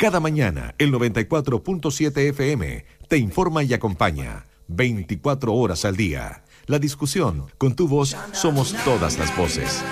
Cada mañana, el 94.7 FM te informa y acompaña 24 horas al día. La discusión, con tu voz, somos todas las voces.